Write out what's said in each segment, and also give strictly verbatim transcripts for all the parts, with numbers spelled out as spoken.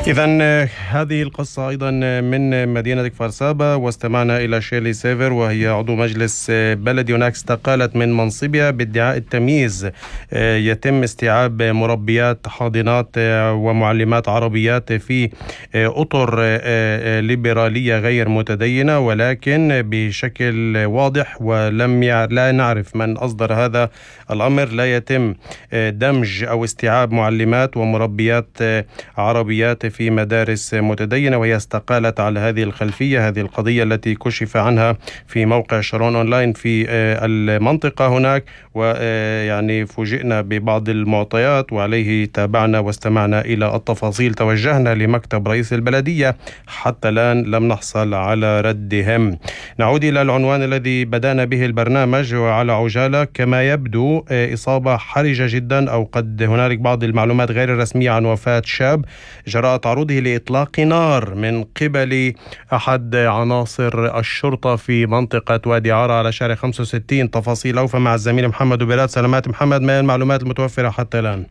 إذن هذه القصة أيضا من مدينة كفر سابا، واستمعنا إلى شيرلي سيفر وهي عضو مجلس بلدي هناك استقالت من منصبها بادعاء التمييز. يتم استيعاب مربيات حاضنات ومعلمات عربيات في أطر ليبرالية غير متدينة، ولكن بشكل واضح ولم يع... لا نعرف من أصدر هذا الأمر. لا يتم دمج أو استيعاب معلمات ومربيات عربيات في مدارس متدينة، وهي استقالت على هذه الخلفية. هذه القضية التي كشف عنها في موقع شارون أونلاين في المنطقة هناك، ويعني فوجئنا ببعض المعطيات وعليه تابعنا واستمعنا إلى التفاصيل. توجهنا لمكتب رئيس البلدية، حتى الآن لم نحصل على ردهم. نعود إلى العنوان الذي بدأنا به البرنامج وعلى عجالة. كما يبدو إصابة حرجة جدا، أو قد هنالك بعض المعلومات غير الرسمية عن وفاة شاب جراء تعرضه لإطلاق نار من قبل أحد عناصر الشرطة في منطقة وادي عارة على شارع خمسة وستين. تفاصيل أوفى مع الزميل محمد وبلاد. سلامات محمد، ما هي المعلومات المتوفرة حتى الآن؟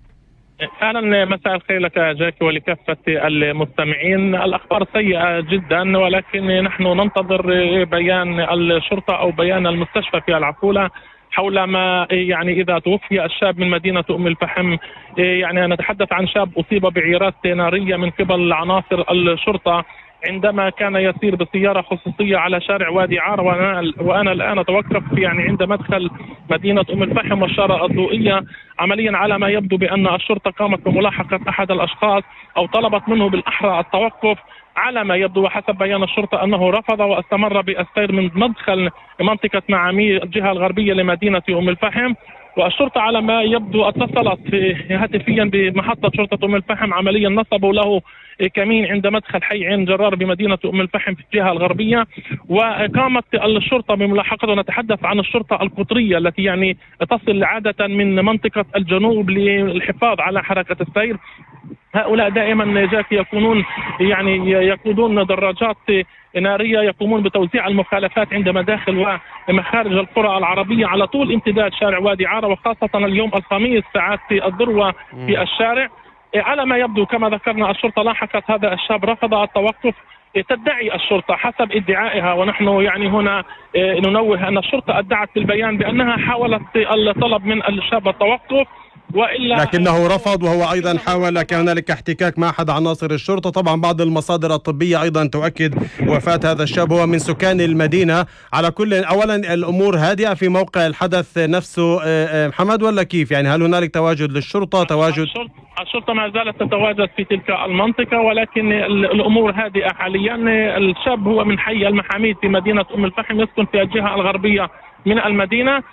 أهلا، مساء الخير لك جاكي ولكافة المستمعين. الأخبار سيئة جدا، ولكن نحن ننتظر بيان الشرطة أو بيان المستشفى في العقولة حول ما يعني إذا توفي الشاب من مدينة أم الفحم. يعني نتحدث عن شاب أصيب بعيرات نارية من قبل عناصر الشرطة عندما كان يسير بسيارة خصوصية على شارع وادي عارة، وأنا, وأنا الآن أتوقف يعني عند مدخل مدينة أم الفحم والشارع الضوئية. عمليا على ما يبدو بأن الشرطة قامت بملاحقة أحد الأشخاص أو طلبت منه بالأحرى التوقف. على ما يبدو وحسب بيان الشرطة أنه رفض واستمر بالسير من مدخل منطقة معامي الجهة الغربية لمدينة أم الفحم. والشرطة على ما يبدو اتصلت هاتفيا بمحطة شرطة أم الفحم. عمليا نصبوا له كمين عند مدخل حي عين جرار بمدينة أم الفحم في الجهة الغربية، وقامت الشرطة بملاحقته. ونتحدث عن الشرطة القطرية التي يعني تصل عادة من منطقة الجنوب للحفاظ على حركة السير. هؤلاء دائما جاكي يكونون يعني يقودون دراجات نارية، يقومون بتوزيع المخالفات عند مداخل ومخارج القرى العربية على طول امتداد شارع وادي عارة، وخاصة اليوم الخميس ساعات الذروة في الشارع. على ما يبدو كما ذكرنا الشرطة لاحقت هذا الشاب، رفض التوقف. تدعي الشرطة حسب ادعائها، ونحن يعني هنا ننوه أن الشرطة ادعت بالبيان بأنها حاولت الطلب من الشاب التوقف، وإلا لكنه رفض. وهو أيضا حاول، كان هنالك احتكاك مع أحد عناصر الشرطة. طبعا بعض المصادر الطبية أيضا تؤكد وفاة هذا الشاب، هو من سكان المدينة. على كل، أولا الأمور هادئة في موقع الحدث نفسه محمد، ولا كيف؟ يعني هل هنالك تواجد للشرطة؟ تواجد الشرطة ما زالت تتواجد في تلك المنطقة، ولكن الأمور هادئة حاليا. الشاب هو من حي المحاميد في مدينة أم الفحم، يسكن في الجهة الغربية من المدينة.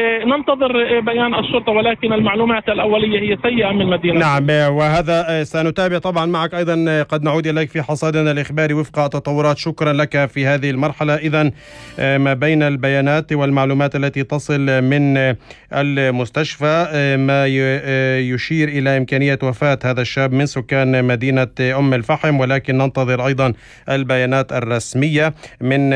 ننتظر بيان الشرطة، ولكن المعلومات الأولية هي سيئة من المدينة. نعم، وهذا سنتابع طبعا معك أيضا. قد نعود إليك في حصادنا الإخباري وفق التطورات. شكرا لك في هذه المرحلة. إذن ما بين البيانات والمعلومات التي تصل من المستشفى ما يشير إلى إمكانية وفاة هذا الشاب من سكان مدينة أم الفحم، ولكن ننتظر أيضا البيانات الرسمية من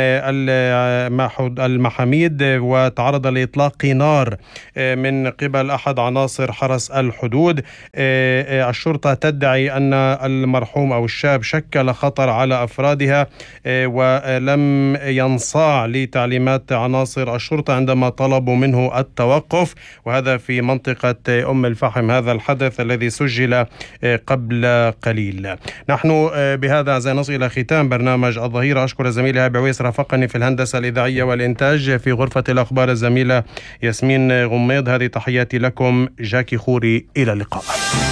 المحاميد. وتعرض لإطلاق نار من قبل أحد عناصر حرس الحدود. الشرطة تدعي أن المرحوم أو الشاب شكل خطر على أفرادها، ولم ينصاع لتعليمات عناصر الشرطة عندما طلبوا منه التوقف، وهذا في منطقة أم الفحم. هذا الحدث الذي سجل قبل قليل. نحن بهذا أعزائي نصل إلى ختام برنامج الظهيرة. أشكر زميلي هابي عويس رافقني في الهندسة الإذاعية والإنتاج. في غرفة الأخبار الزميلة ياسمين غميض. هذه تحياتي لكم، جاكي خوري. إلى اللقاء.